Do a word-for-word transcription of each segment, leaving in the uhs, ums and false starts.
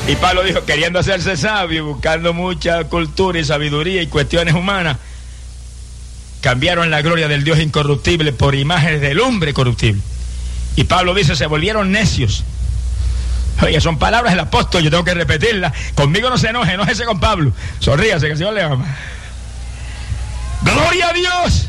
Y Pablo dijo, queriendo hacerse sabio, buscando mucha cultura y sabiduría y cuestiones humanas, cambiaron la gloria del Dios incorruptible por imágenes del hombre corruptible. Y Pablo dice, se volvieron necios. Oye, son palabras del apóstol, yo tengo que repetirlas. Conmigo no se enoje, enójese con Pablo. Sonríase, que el Señor le ama. ¡Gloria a Dios!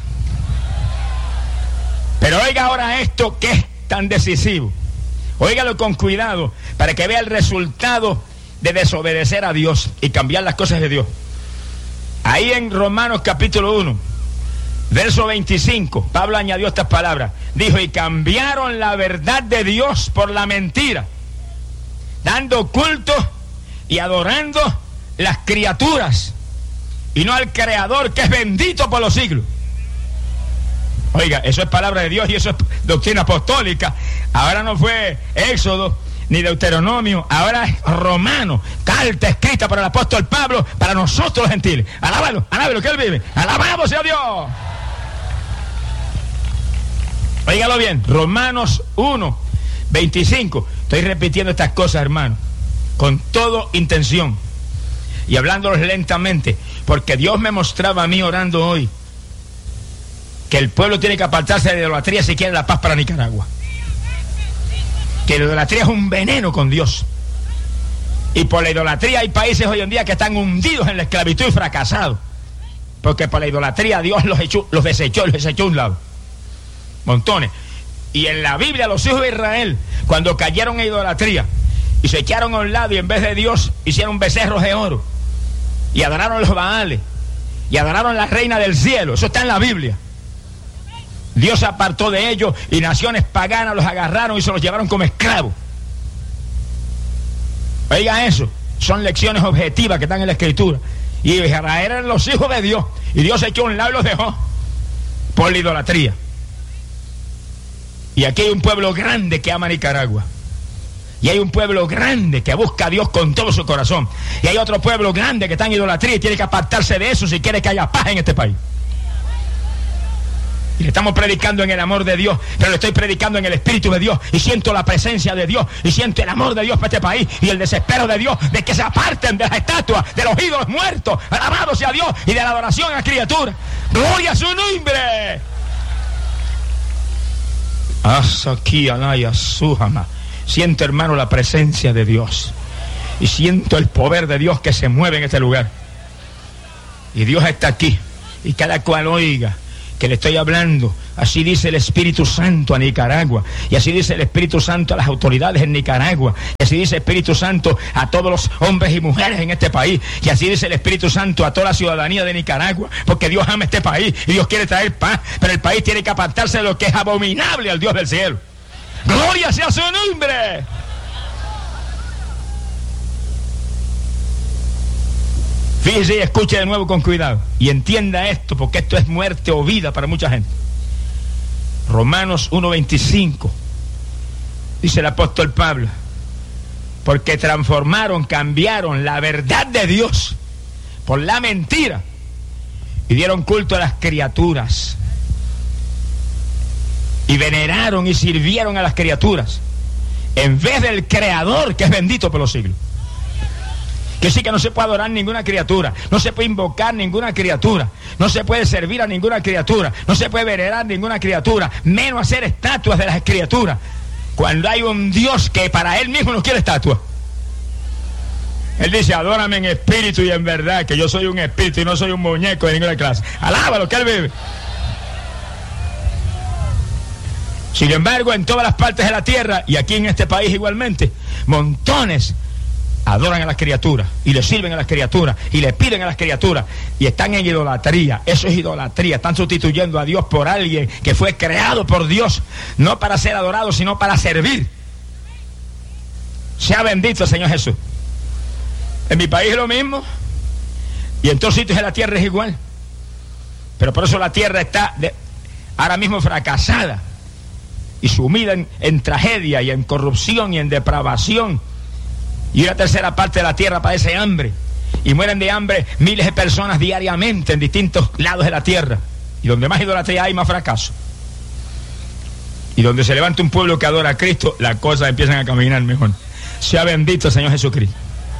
Pero oiga ahora esto que es tan decisivo. Óigalo con cuidado para que vea el resultado de desobedecer a Dios y cambiar las cosas de Dios. Ahí en Romanos capítulo uno, verso veinticinco, Pablo añadió estas palabras. Dijo, y cambiaron la verdad de Dios por la mentira, dando culto y adorando las criaturas y no al Creador, que es bendito por los siglos. Oiga, eso es palabra de Dios y eso es doctrina apostólica. Ahora no fue Éxodo ni Deuteronomio, ahora es Romano, carta escrita por el apóstol Pablo para nosotros los gentiles. Alábalo, alábalo, que él vive. Alabado sea Dios. Óigalo bien, Romanos uno, veinticinco. Estoy repitiendo estas cosas, hermano, con toda intención y hablándolos lentamente, porque Dios me mostraba a mí orando hoy que el pueblo tiene que apartarse de la idolatría si quiere la paz para Nicaragua. Que la idolatría es un veneno con Dios. Y por la idolatría hay países hoy en día que están hundidos en la esclavitud y fracasados. Porque por la idolatría Dios los, echó, los desechó, los desechó a un lado. Montones. Y en la Biblia los hijos de Israel, cuando cayeron en idolatría y se echaron a un lado y en vez de Dios hicieron becerros de oro y adoraron los Baales y adoraron la reina del cielo, eso está en la Biblia. Dios se apartó de ellos y naciones paganas los agarraron y se los llevaron como esclavos. Oiga eso, son lecciones objetivas que están en la Escritura. Y Israel eran los hijos de Dios y Dios se echó a un lado y los dejó por la idolatría. Y aquí hay un pueblo grande que ama a Nicaragua. Y hay un pueblo grande que busca a Dios con todo su corazón. Y hay otro pueblo grande que está en idolatría y tiene que apartarse de eso si quiere que haya paz en este país. Y le estamos predicando en el amor de Dios, pero le estoy predicando en el Espíritu de Dios. Y siento la presencia de Dios, y siento el amor de Dios para este país, y el desespero de Dios de que se aparten de las estatuas, de los ídolos muertos. Alabado sea Dios, y de la adoración a la criatura. ¡Gloria a su nombre! Asaki alaya sujama. Siento, hermano, la presencia de Dios. Y siento el poder de Dios que se mueve en este lugar. Y Dios está aquí. Y cada cual oiga que le estoy hablando. Así dice el Espíritu Santo a Nicaragua. Y así dice el Espíritu Santo a las autoridades en Nicaragua. Y así dice el Espíritu Santo a todos los hombres y mujeres en este país. Y así dice el Espíritu Santo a toda la ciudadanía de Nicaragua. Porque Dios ama este país y Dios quiere traer paz. Pero el país tiene que apartarse de lo que es abominable al Dios del cielo. ¡Gloria sea su nombre! Fíjese y escuche de nuevo con cuidado y entienda esto, porque esto es muerte o vida para mucha gente. Romanos uno veinticinco, dice el apóstol Pablo, porque transformaron, cambiaron la verdad de Dios por la mentira y dieron culto a las criaturas y veneraron y sirvieron a las criaturas en vez del Creador, que es bendito por los siglos. Que sí, que no se puede adorar ninguna criatura, no se puede invocar ninguna criatura, no se puede servir a ninguna criatura, no se puede venerar ninguna criatura, menos hacer estatuas de las criaturas, cuando hay un Dios que para Él mismo no quiere estatuas. Él dice, adórame en espíritu y en verdad, que yo soy un espíritu y no soy un muñeco de ninguna clase. Alábalo, que Él vive. Sin embargo, en todas las partes de la tierra, y aquí en este país igualmente, montones adoran a las criaturas y le sirven a las criaturas y le piden a las criaturas y están en idolatría. Eso es idolatría. Están sustituyendo a Dios por alguien que fue creado por Dios, no para ser adorado, sino para servir. Sea bendito el Señor Jesús. En mi país es lo mismo y en todos sitios de la tierra es igual, pero por eso la tierra está de, ahora mismo fracasada y sumida en, en tragedia y en corrupción y en depravación. Y una tercera parte de la tierra padece hambre. Y mueren de hambre miles de personas diariamente en distintos lados de la tierra. Y donde más idolatría hay, más fracaso. Y donde se levanta un pueblo que adora a Cristo, las cosas empiezan a caminar mejor. Sea bendito el Señor Jesucristo.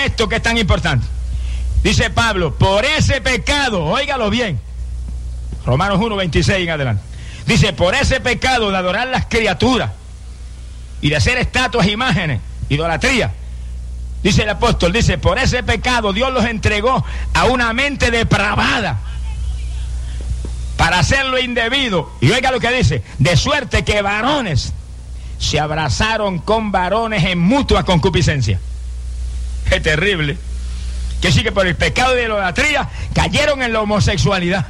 esto que es tan importante. Dice Pablo, por ese pecado, óigalo bien, Romanos uno, veintiséis en adelante, dice, por ese pecado de adorar las criaturas y de hacer estatuas e imágenes, idolatría, dice el apóstol, dice, por ese pecado Dios los entregó a una mente depravada para hacer lo indebido. Y oiga lo que dice, de suerte que varones se abrazaron con varones en mutua concupiscencia. Es terrible. Que sí, que por el pecado de la idolatría cayeron en la homosexualidad.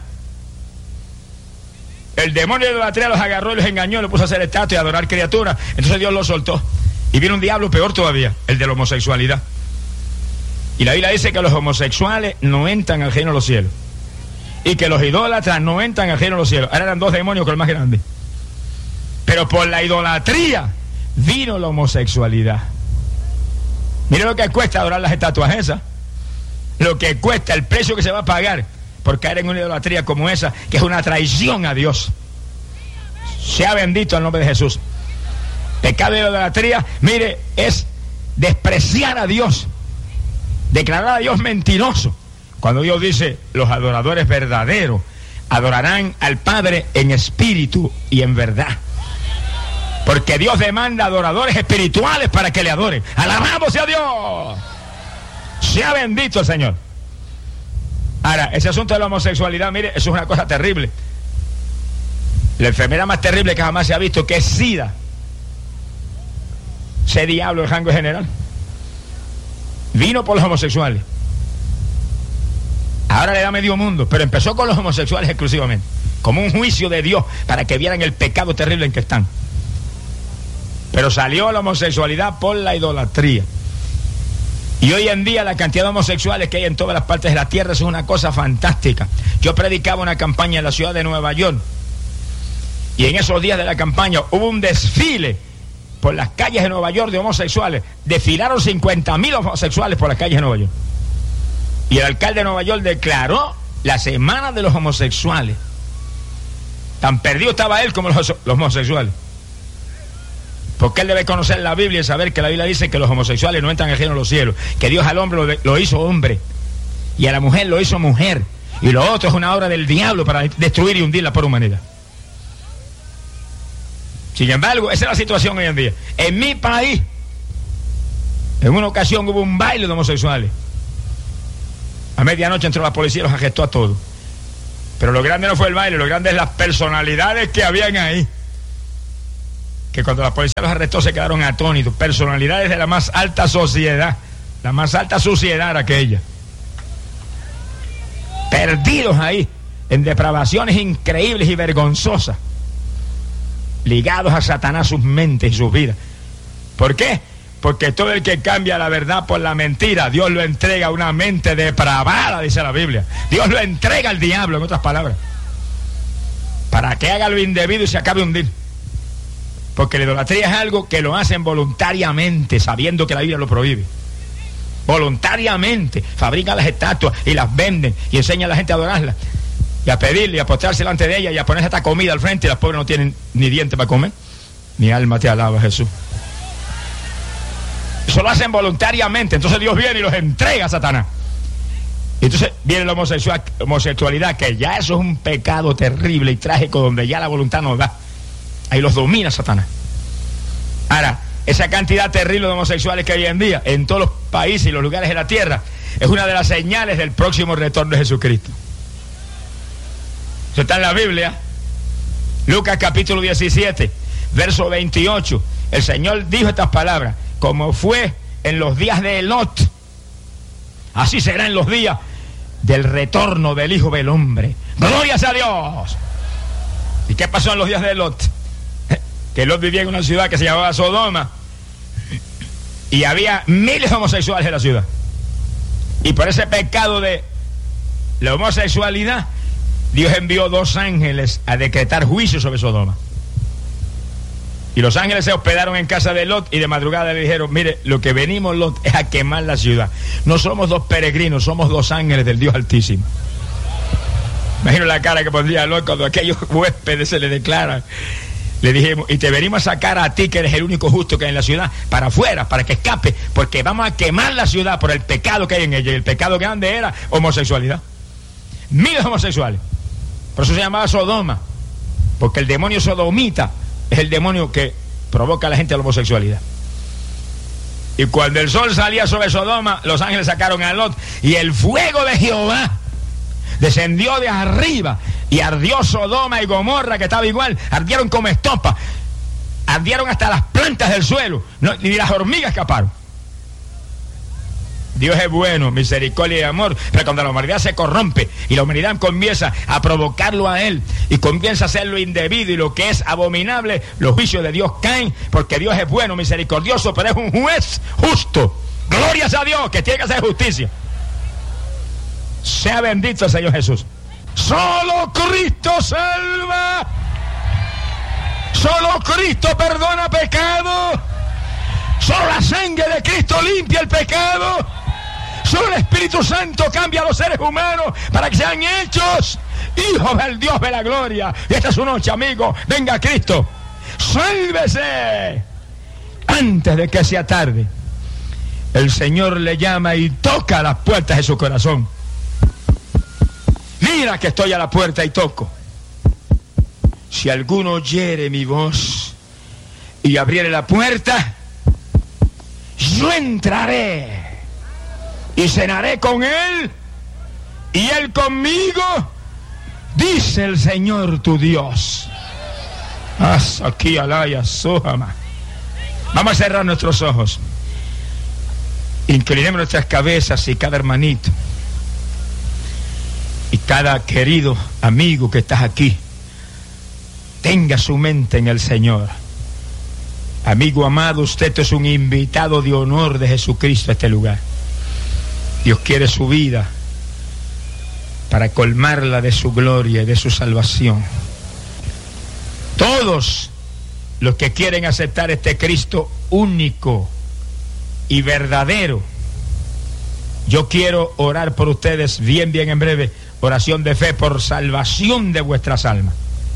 El demonio de la idolatría los agarró y los engañó, los puso a hacer estatuas y a adorar criaturas. Entonces Dios los soltó. Y viene un diablo peor todavía, el de la homosexualidad. Y la Biblia dice que los homosexuales no entran al reino de los cielos. Y que los idólatras no entran al reino de los cielos. Ahora eran dos demonios con el más grande. Pero por la idolatría vino la homosexualidad. Mire lo que cuesta adorar las estatuas esas. Lo que cuesta, el precio que se va a pagar por caer en una idolatría como esa, que es una traición a Dios. Sea bendito el nombre de Jesús. Pecado de idolatría, mire, es despreciar a Dios, declarar a Dios mentiroso. Cuando Dios dice, los adoradores verdaderos adorarán al Padre en espíritu y en verdad. Porque Dios demanda adoradores espirituales para que le adoren. ¡Alabamos a Dios! Sea bendito el Señor. Ahora, ese asunto de la homosexualidad, mire, eso es una cosa terrible. La enfermedad más terrible que jamás se ha visto, que es SIDA. Ese diablo, el rango general, vino por los homosexuales. Ahora le da medio mundo, pero empezó con los homosexuales exclusivamente, como un juicio de Dios para que vieran el pecado terrible en que están. Pero salió la homosexualidad por la idolatría. Y hoy en día la cantidad de homosexuales que hay en todas las partes de la tierra es una cosa fantástica. Yo predicaba una campaña en la ciudad de Nueva York, y en esos días de la campaña hubo un desfile por las calles de Nueva York de homosexuales. Desfilaron cincuenta mil homosexuales por las calles de Nueva York. Y el alcalde de Nueva York declaró la semana de los homosexuales. Tan perdido estaba él como los, los homosexuales. Porque él debe conocer la Biblia y saber que la Biblia dice que los homosexuales no entran al reino de los cielos. Que Dios al hombre lo, lo hizo hombre y a la mujer lo hizo mujer. Y lo otro es una obra del diablo para destruir y hundir la por humanidad. Sin embargo, esa es la situación hoy en día. En mi país, en una ocasión hubo un baile de homosexuales. A medianoche entró la policía y los arrestó a todos. Pero lo grande no fue el baile, lo grande es las personalidades que habían ahí. Que cuando la policía los arrestó se quedaron atónitos. Personalidades de la más alta sociedad. La más alta suciedad era aquella. Perdidos ahí en depravaciones increíbles y vergonzosas. Ligados a Satanás sus mentes y sus vidas. ¿Por qué? Porque todo el que cambia la verdad por la mentira, Dios lo entrega a una mente depravada, dice la Biblia. Dios lo entrega al diablo, en otras palabras, para que haga lo indebido y se acabe hundir. Porque la idolatría es algo que lo hacen voluntariamente, sabiendo que la Biblia lo prohíbe. Voluntariamente fabrican las estatuas y las venden y enseñan a la gente a adorarlas y a pedirle y a postrarse delante de ellas y a ponerse esta comida al frente, y las pobres no tienen ni dientes para comer. Mi alma te alaba, Jesús. Eso lo hacen voluntariamente. Entonces Dios viene y los entrega a Satanás. Y entonces viene la homosexual, homosexualidad, que ya eso es un pecado terrible y trágico, donde ya la voluntad no da. Ahí los domina Satanás. Ahora, esa cantidad terrible de homosexuales que hay hoy en día en todos los países y los lugares de la tierra es una de las señales del próximo retorno de Jesucristo. Eso está en la Biblia. Lucas capítulo diecisiete, verso veintiocho. El Señor dijo estas palabras: como fue en los días de Lot, así será en los días del retorno del Hijo del Hombre. ¡Gloria a Dios! ¿Y qué pasó en los días de Lot? Que Lot vivía en una ciudad que se llamaba Sodoma, y había miles de homosexuales en la ciudad. Y por ese pecado de la homosexualidad, Dios envió dos ángeles a decretar juicio sobre Sodoma. Y los ángeles se hospedaron en casa de Lot, y de madrugada le dijeron: mire, lo que venimos, Lot, es a quemar la ciudad. No somos dos peregrinos, somos dos ángeles del Dios Altísimo. Imagino la cara que pondría Lot cuando aquellos huéspedes se le declaran: Le dijimos, y te venimos a sacar a ti, que eres el único justo que hay en la ciudad, para afuera, para que escape, porque vamos a quemar la ciudad por el pecado que hay en ella. Y el pecado grande era homosexualidad. Miles homosexuales. Por eso se llamaba Sodoma, porque el demonio sodomita es el demonio que provoca a la gente a la homosexualidad. Y cuando el sol salía sobre Sodoma, los ángeles sacaron a Lot, y el fuego de Jehová descendió de arriba y ardió Sodoma y Gomorra, que estaba igual, ardieron como estopa, ardieron hasta las plantas del suelo, no, ni las hormigas escaparon. Dios es bueno, misericordia y amor, pero cuando la humanidad se corrompe y la humanidad comienza a provocarlo a Él y comienza a hacer lo indebido y lo que es abominable, los juicios de Dios caen, porque Dios es bueno, misericordioso, pero es un juez justo. Glorias a Dios, que tiene que hacer justicia. Sea bendito el Señor Jesús. Solo Cristo salva. Solo Cristo perdona pecado. Solo la sangre de Cristo limpia el pecado. Solo el Espíritu Santo cambia a los seres humanos para que sean hechos hijos del Dios de la gloria. Y esta es su noche, amigo. Venga Cristo. Sálvese antes de que sea tarde. El Señor le llama y toca las puertas de su corazón. Mira que estoy a la puerta y toco. Si alguno oyere mi voz y abriere la puerta, yo entraré y cenaré con él y él conmigo, dice el Señor tu Dios. Haz aquí alaya sojama. Vamos a cerrar nuestros ojos. Inclinemos nuestras cabezas y cada hermanito y cada querido amigo que estás aquí tenga su mente en el Señor. Amigo amado, usted es un invitado de honor de Jesucristo a este lugar. Dios quiere su vida para colmarla de su gloria y de su salvación. Todos los que quieren aceptar este Cristo único y verdadero, yo quiero orar por ustedes bien, bien en breve. Oración de fe por salvación de vuestras almas.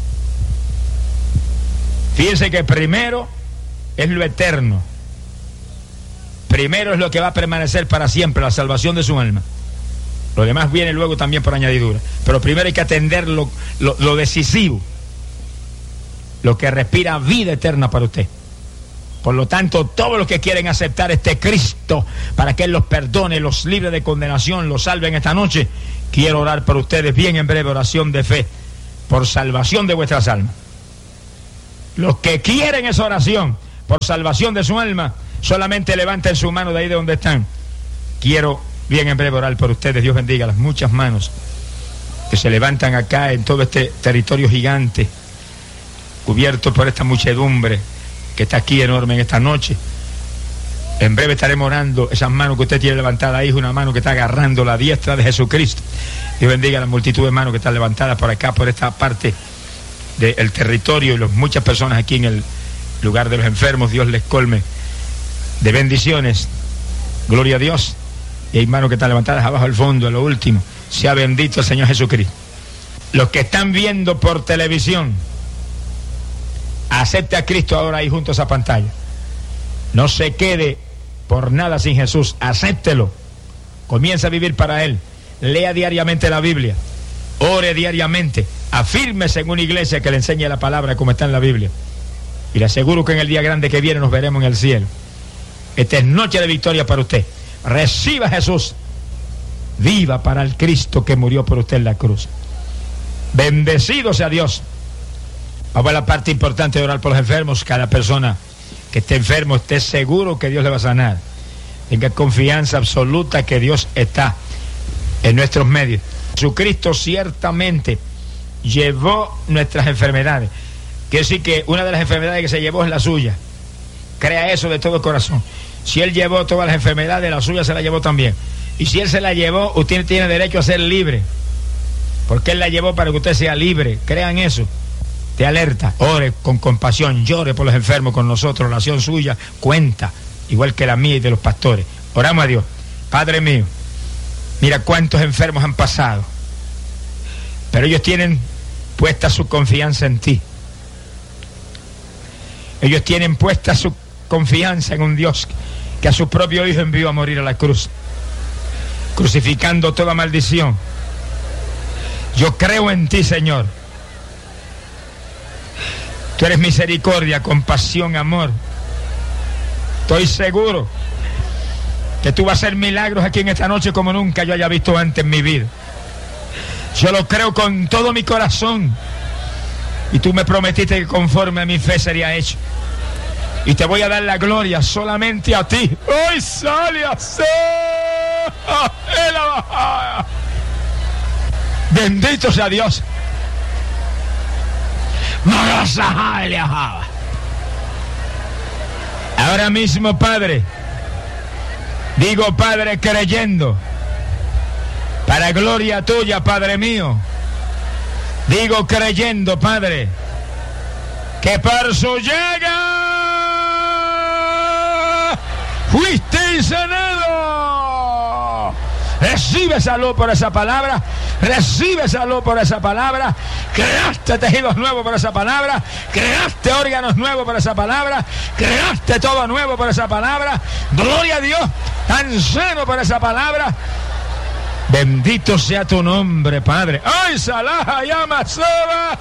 Fíjense que primero es lo eterno. Primero es lo que va a permanecer para siempre, la salvación de su alma. Lo demás viene luego también por añadidura. Pero primero hay que atender lo, lo, lo decisivo, lo que respira vida eterna para usted. Por lo tanto, todos los que quieren aceptar este Cristo para que Él los perdone, los libre de condenación, los salve en esta noche, quiero orar por ustedes bien en breve, oración de fe por salvación de vuestras almas. Los que quieren esa oración por salvación de su alma, solamente levanten su mano de ahí de donde están. Quiero bien en breve orar por ustedes. Dios bendiga las muchas manos que se levantan acá en todo este territorio gigante, cubierto por esta muchedumbre que está aquí enorme en esta noche. En breve estaremos orando. Esas manos que usted tiene levantada ahí es una mano que está agarrando la diestra de Jesucristo. Dios bendiga a la multitud de manos que están levantadas por acá, por esta parte del territorio, y las muchas personas aquí en el lugar de los enfermos. Dios les colme de bendiciones. Gloria a Dios. Y hay manos que están levantadas abajo al fondo, a lo último. Sea bendito el Señor Jesucristo. Los que están viendo por televisión, acepte a Cristo ahora ahí junto a esa pantalla. No se quede por nada sin Jesús. Acéptelo. Comienza a vivir para Él. Lea diariamente la Biblia. Ore diariamente. Afírmese en una iglesia que le enseñe la palabra como está en la Biblia. Y le aseguro que en el día grande que viene nos veremos en el cielo. Esta es noche de victoria para usted. Reciba a Jesús. Viva para el Cristo que murió por usted en la cruz. Bendecido sea Dios. Vamos a la parte importante de orar por los enfermos. Cada persona que esté enfermo esté seguro que Dios le va a sanar. Tenga confianza absoluta que Dios está en nuestros medios. Jesucristo ciertamente llevó nuestras enfermedades. Quiere decir que una de las enfermedades que se llevó es la suya. Crea eso de todo corazón. Si Él llevó todas las enfermedades, la suya se la llevó también. Y si Él se la llevó, usted tiene derecho a ser libre, porque Él la llevó para que usted sea libre. Crean eso. Te alerta. Ore con compasión, llore por los enfermos con nosotros. La oración suya cuenta, igual que la mía y de los pastores. Oramos a Dios. Padre mío, mira cuántos enfermos han pasado, pero ellos tienen puesta su confianza en ti. Ellos tienen puesta su confianza en un Dios que a su propio Hijo envió a morir a la cruz, crucificando toda maldición. Yo creo en ti, Señor. Tú eres misericordia, compasión, amor. Estoy seguro que tú vas a hacer milagros aquí en esta noche como nunca yo haya visto antes en mi vida. Yo lo creo con todo mi corazón. Y tú me prometiste que conforme a mi fe sería hecho. Y te voy a dar la gloria solamente a ti. Hoy sale a ser. Bendito sea Dios. Ahora mismo, Padre, digo, Padre, creyendo, para gloria tuya, Padre mío, digo creyendo, Padre, que por su llaga fuiste sanado. Recibe salud por esa palabra. Recibe salud por esa palabra. Creaste tejidos nuevos por esa palabra. Creaste órganos nuevos por esa palabra. Creaste todo nuevo por esa palabra. Gloria a Dios, tan sano por esa palabra. Bendito sea tu nombre, Padre. ¡Ay, Salaha llama Soba!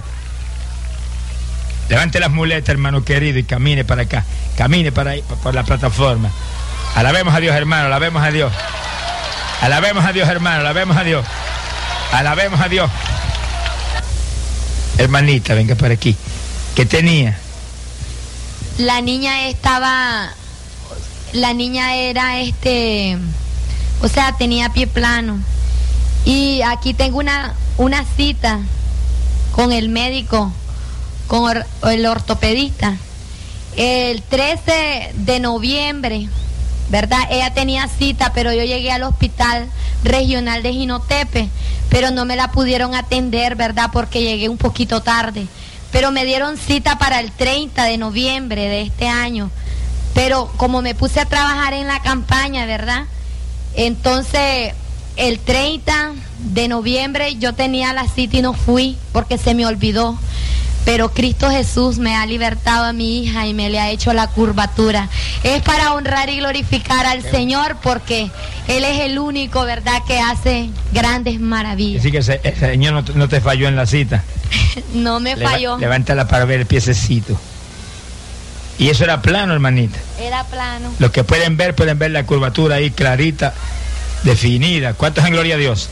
Levante las muletas, hermano querido, y camine para acá. Camine para ahí, por la plataforma. Alabemos a Dios, hermano. Alabemos a Dios. Alabemos a Dios, hermano. Alabemos a Dios. Alabemos a Dios. Hermanita, venga para aquí. ¿Qué tenía? La niña estaba... La niña era este... O sea, tenía pie plano. Y aquí tengo una, una cita con el médico, con or, el ortopedista. El trece de noviembre, ¿verdad? Ella tenía cita, pero yo llegué al hospital regional de Jinotepe, pero no me la pudieron atender, ¿verdad? Porque llegué un poquito tarde. Pero me dieron cita para el treinta de noviembre de este año. Pero como me puse a trabajar en la campaña, ¿verdad? Entonces, el treinta de noviembre yo tenía la cita y no fui porque se me olvidó. Pero Cristo Jesús me ha libertado a mi hija y me le ha hecho la curvatura. Es para honrar y glorificar al Señor porque Él es el único, ¿verdad?, que hace grandes maravillas. Así que ese, el Señor no, no te falló en la cita. No me Leva, falló. Levántala para ver el piececito. Y eso era plano, hermanita. Era plano. Los que pueden ver, pueden ver la curvatura ahí clarita, definida. ¿Cuántos en gloria a Dios?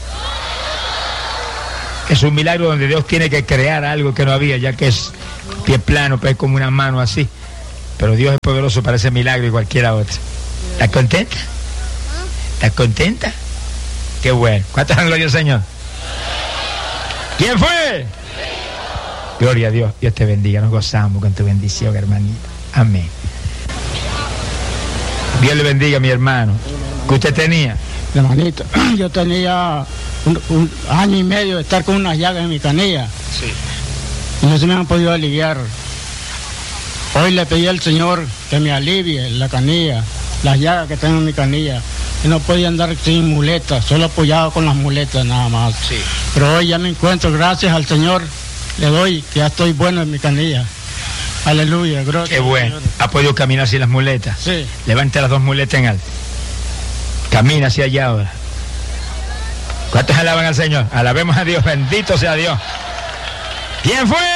Es un milagro donde Dios tiene que crear algo que no había, ya que es pie plano, pues es como una mano así. Pero Dios es poderoso para ese milagro y cualquiera otro. ¿Estás contenta? ¿Estás contenta? Qué bueno. ¿Cuántos en gloria al Señor? ¿Quién fue? Gloria a Dios. Dios te bendiga. Nos gozamos con tu bendición, hermanita. Amén. Dios le bendiga, mi hermano. ¿Qué usted tenía? Hermanito, yo tenía un, un año y medio de estar con unas llagas en mi canilla. Sí. Y no se me han podido aliviar. Hoy le pedí al Señor que me alivie la canilla, las llagas que tengo en mi canilla. Y no podía andar sin muletas, solo apoyado con las muletas nada más. Sí. Pero hoy ya me encuentro, gracias al Señor, le doy que ya estoy bueno en mi canilla. Aleluya, gracias. Qué bueno. ¿Ha podido caminar sin las muletas? Sí. Levante las dos muletas en alto. Camina hacia allá ahora. ¿Cuántos alaban al Señor? Alabemos a Dios, bendito sea Dios. ¿Quién fue?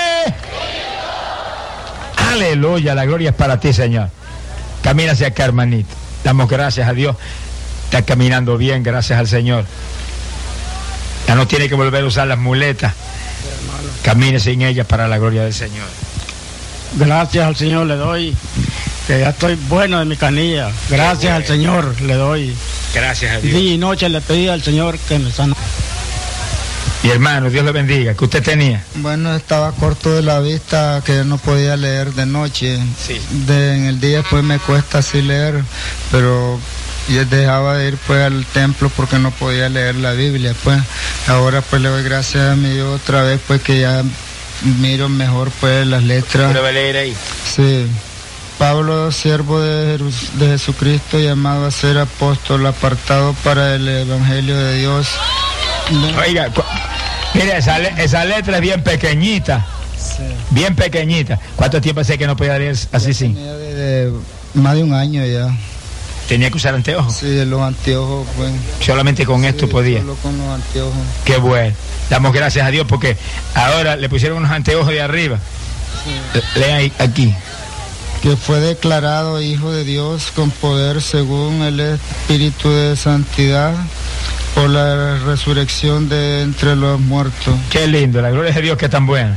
Aleluya, la gloria es para ti, Señor. Camina hacia acá, hermanito. Damos gracias a Dios. Está caminando bien, gracias al Señor. Ya no tiene que volver a usar las muletas. Camine sin ellas para la gloria del Señor. Gracias al Señor le doy, que ya estoy bueno de mi canilla. Gracias al Señor le doy. Gracias a Dios. Día y noche le pedí al Señor que me sana. Mi hermano, Dios le bendiga. ¿Qué usted tenía? Bueno, estaba corto de la vista, que no podía leer de noche. Sí. De, en el día pues me cuesta así leer, pero yo dejaba de ir pues al templo porque no podía leer la Biblia. Pues ahora pues le doy gracias a mi Dios otra vez pues que ya miro mejor pues las letras. ¿Puede leer ahí? Sí. Pablo, siervo de, Jerus, de Jesucristo, llamado a ser apóstol, apartado para el Evangelio de Dios. Oiga, mire, esa, esa letra es bien pequeñita. Sí. Bien pequeñita. ¿Cuánto tiempo hace que no podía leer así sin? Tenía desde más de un año ya. ¿Tenía que usar anteojos? Sí, los anteojos, pues. Solamente con Sí, esto podía. Solo con los anteojos. Qué bueno. Damos gracias a Dios porque ahora le pusieron unos anteojos de arriba. Sí. Lea ahí, aquí. Que fue declarado Hijo de Dios con poder según el Espíritu de Santidad por la resurrección de entre los muertos. Qué lindo, la gloria de Dios que es tan buena.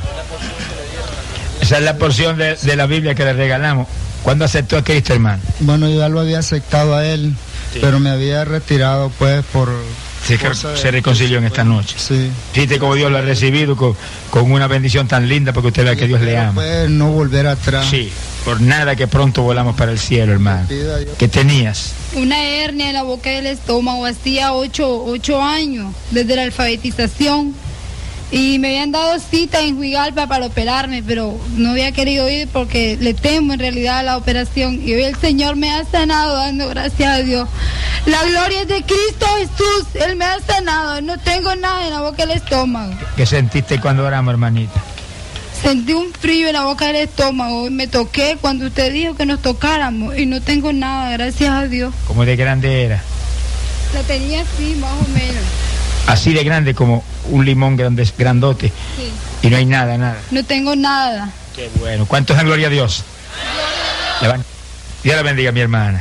Esa es la porción de, de la Biblia que le regalamos. ¿Cuándo aceptó a Cristo, hermano? Bueno, yo ya lo había aceptado a él, sí, pero me había retirado pues por... Sí, que se reconcilió en esta noche. Sí. Fíjate cómo Dios lo ha recibido con, con una bendición tan linda porque usted vea que Dios le ama. Pues no volver atrás. Sí, por nada que pronto volamos para el cielo, hermano. ¿Qué tenías? Una hernia en la boca del estómago, hacía ocho, ocho años, desde la alfabetización. Y me habían dado cita en Huigalpa para operarme, pero no había querido ir porque le temo en realidad a la operación. Y hoy el Señor me ha sanado, dando gracias a Dios. La gloria es de Cristo Jesús, Él me ha sanado. No tengo nada en la boca del estómago. ¿Qué sentiste cuando oramos, hermanita? Sentí un frío en la boca del estómago y me toqué cuando usted dijo que nos tocáramos y no tengo nada, gracias a Dios. ¿Cómo de grande era? La tenía así, más o menos. Así de grande como un limón grande, grandote. Sí. Y no hay nada, nada. No tengo nada. Qué bueno. ¿Cuántos dan gloria a Dios? Levanta. Dios la bendiga, mi hermana.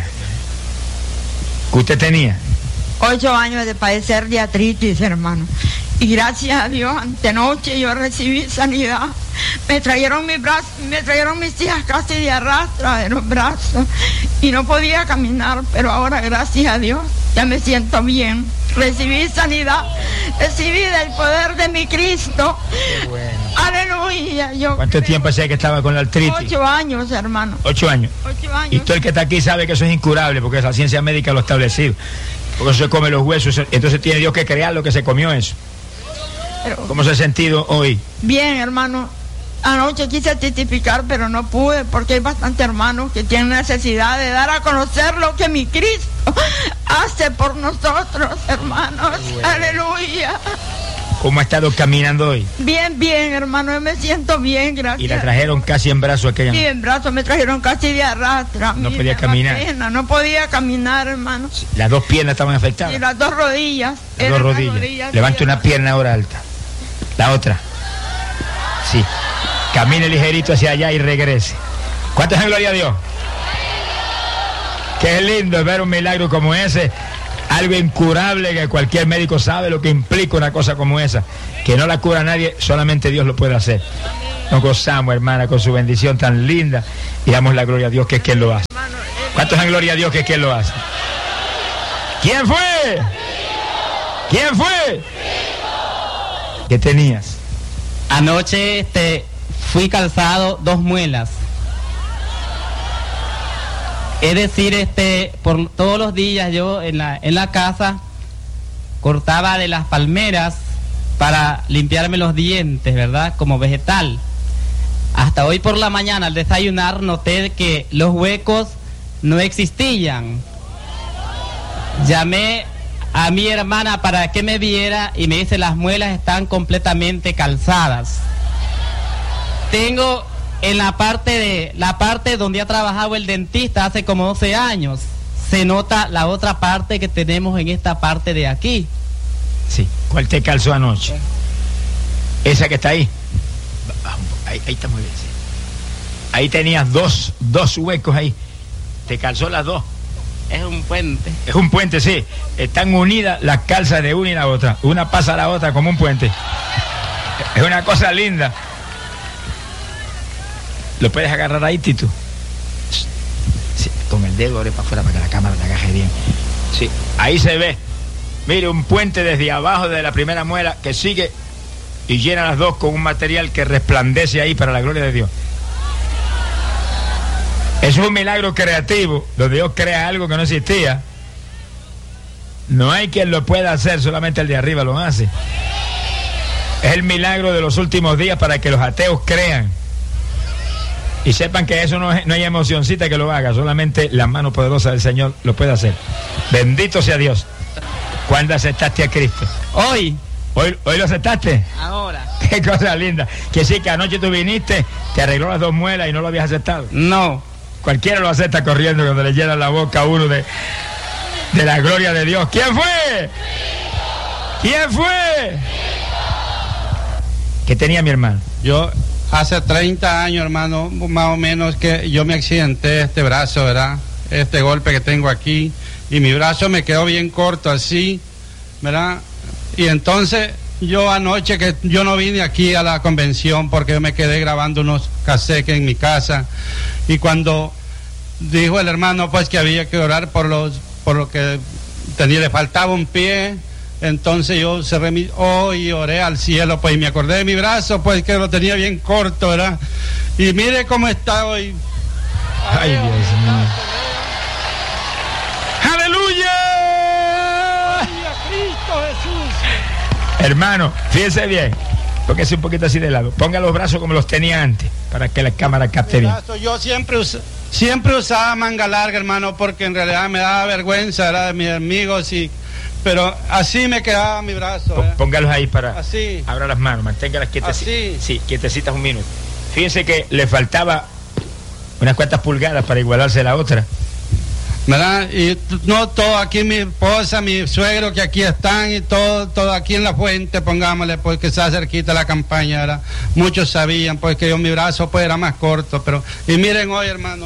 ¿Qué usted tenía? Ocho años de padecer de artritis, hermano. Y gracias a Dios, antenoche yo recibí sanidad. Me trajeron mis brazos, me trajeron mis hijas casi de arrastra de los brazos. Y no podía caminar, pero ahora gracias a Dios ya me siento bien. Recibí sanidad, recibí del poder de mi Cristo. Qué bueno. Aleluya. Yo ¿Cuánto creo... tiempo hacía que estaba con la artritis? Ocho años, hermano. Ocho años. Ocho años. Y todo el que está aquí sabe que eso es incurable porque la ciencia médica lo ha establecido. Porque eso se come los huesos, entonces tiene Dios que crear lo que se comió eso. Pero, ¿cómo se ha sentido hoy? Bien, hermano. Anoche quise testificar, pero no pude, porque hay bastantes hermanos que tienen necesidad de dar a conocer lo que mi Cristo hace por nosotros, hermanos. Bueno. Aleluya. ¿Cómo ha estado caminando hoy? Bien, bien, hermano, yo me siento bien, gracias. Y la trajeron casi en brazos aquella. Sí, en brazos, me trajeron casi de arrastra. No Mira, podía caminar. Pena, no podía caminar, hermano. Las dos piernas estaban afectadas. Y las dos rodillas. Las dos rodillas. rodillas Levante sí, una pierna ahora alta. La otra. Sí. Camine ligerito hacia allá y regrese. ¿Cuántos en gloria a Dios? Qué lindo es ver un milagro como ese. Algo incurable que cualquier médico sabe lo que implica una cosa como esa. Que no la cura nadie, solamente Dios lo puede hacer. Nos gozamos, hermana, con su bendición tan linda y damos la gloria a Dios que es quien lo hace. ¿Cuántos en gloria a Dios que es quien lo hace? ¿Quién fue? ¿Quién fue? ¿Qué tenías? Anoche este, fui calzado dos muelas. Es decir, este, por todos los días yo en la, en la casa cortaba de las palmeras para limpiarme los dientes, ¿verdad? Como vegetal. Hasta hoy por la mañana al desayunar noté que los huecos no existían. Llamé a mi hermana para que me viera y me dice las muelas están completamente calzadas. Tengo en la parte de la parte donde ha trabajado el dentista hace como doce años, se nota la otra parte que tenemos en esta parte de aquí. Sí. ¿Cuál te calzó anoche? Esa que está ahí. Ahí, ahí está muy bien. Sí. Ahí tenías dos, dos huecos ahí. Te calzó las dos. Es un puente. Es un puente, sí. Están unidas las calzas de una y la otra. Una pasa a la otra como un puente. Es una cosa linda. ¿Lo puedes agarrar ahí, Tito? Sí, con el dedo abre para afuera para que la cámara te agarre bien. Sí, ahí se ve. Mire, un puente desde abajo de la primera muela que sigue y llena las dos con un material que resplandece ahí para la gloria de Dios. Eso es un milagro creativo, donde Dios crea algo que no existía. No hay quien lo pueda hacer, solamente el de arriba lo hace. Es el milagro de los últimos días para que los ateos crean. Y sepan que eso no, es, no hay emocioncita que lo haga, solamente la mano poderosa del Señor lo puede hacer. Bendito sea Dios. ¿Cuándo aceptaste a Cristo? Hoy. ¿Hoy, hoy lo aceptaste? Ahora. Qué cosa linda. Que sí, que anoche tú viniste, te arregló las dos muelas y no lo habías aceptado. No. Cualquiera lo acepta corriendo cuando le llena la boca a uno de, de la gloria de Dios. ¿Quién fue? ¿Quién fue? ¿Qué tenía mi hermano? Yo hace treinta años, hermano, más o menos, que yo me accidenté este brazo, ¿verdad? Este golpe que tengo aquí, y mi brazo me quedó bien corto así, ¿verdad? Y entonces yo anoche, que yo no vine aquí a la convención porque yo me quedé grabando unos cassettes en mi casa, y cuando dijo el hermano pues que había que orar por los por lo que tenía, le faltaba un pie, entonces yo cerré mi oh, y oré al cielo, pues, y me acordé de mi brazo, pues, que lo tenía bien corto, ¿verdad? Y mire cómo está hoy. Ay, Dios mío. ¡Aleluya! Cristo Jesús. Hermano, fíjese bien, porque es un poquito así de lado. Ponga los brazos como los tenía antes, para que la cámara capte bien. Yo siempre, us siempre usaba manga larga, hermano, porque en realidad me daba vergüenza, ¿verdad?, de mis amigos, y pero así me quedaba mi brazo. ¿eh? Póngalos ahí para... Así. Abra las manos, manténgalas quietecitas. Sí, quietecitas un minuto. Fíjense que le faltaba unas cuantas pulgadas para igualarse a la otra. ¿Verdad? Y no todo aquí, mi esposa, mi suegro que aquí están, y todo, todo aquí en la fuente, pongámosle, porque está cerquita la campaña, ¿verdad? Muchos sabían, pues, que yo mi brazo pues era más corto, pero... Y miren hoy, hermanos.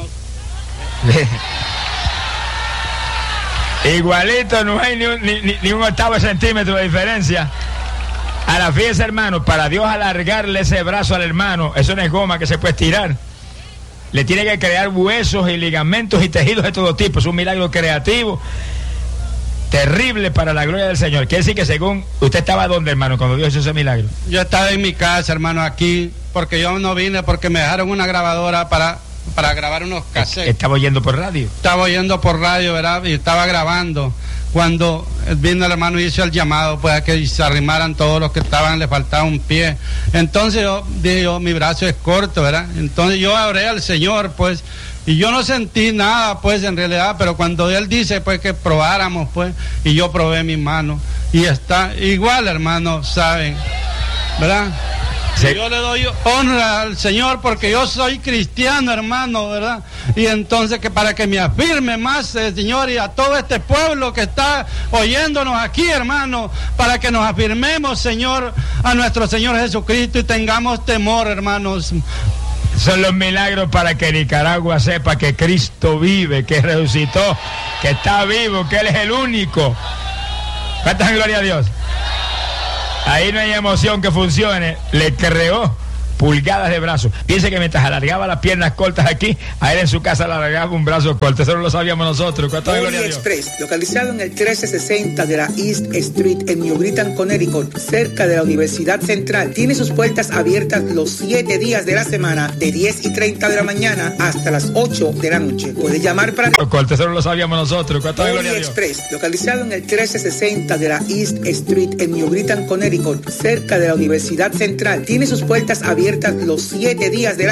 Igualito, no hay ni un, ni, ni, ni un octavo de centímetro de diferencia. A la fiesta, hermano, para Dios alargarle ese brazo al hermano, eso no es goma que se puede estirar. Le tiene que crear huesos y ligamentos y tejidos de todo tipo. Es un milagro creativo, terrible para la gloria del Señor. Quiere decir que según usted estaba donde, hermano, cuando Dios hizo ese milagro. Yo estaba en mi casa, hermano, aquí, porque yo no vine porque me dejaron una grabadora para... para grabar unos cassettes. Estaba oyendo por radio. Estaba oyendo por radio, ¿verdad? Y estaba grabando. Cuando vino el hermano y hizo el llamado, pues, a que se arrimaran todos los que estaban, le faltaba un pie. Entonces yo digo, mi brazo es corto, ¿verdad? Entonces yo oré al Señor, pues, y yo no sentí nada, pues, en realidad, pero cuando Él dice, pues, que probáramos, pues, y yo probé mi mano, y está igual, hermano, ¿saben? ¿Verdad? Sí. Yo le doy honra al Señor porque yo soy cristiano, hermano, ¿verdad? Y entonces que para que me afirme más, eh, Señor, y a todo este pueblo que está oyéndonos aquí, hermano, para que nos afirmemos, Señor, a nuestro Señor Jesucristo y tengamos temor, hermanos. Son los milagros para que Nicaragua sepa que Cristo vive, que resucitó, que está vivo, que Él es el único. ¿Cuántas gloria a Dios? Ahí no hay emoción que funcione. Le creó pulgadas de brazo. Piense que mientras alargaba las piernas cortas aquí, a él en su casa le alargaba un brazo corto. Eso no lo sabíamos nosotros. Pony Express, localizado en el trece sesenta de la East Street en New Britain, Connecticut, cerca de la Universidad Central, tiene sus puertas abiertas los siete días de la semana, de diez y treinta de la mañana hasta las ocho de la noche. Puede llamar para... Corto, eso no lo sabíamos nosotros. Pony Express, localizado en el trece sesenta de la East Street en New Britain, Connecticut, cerca de la Universidad Central, tiene sus puertas abiertas los siete días de la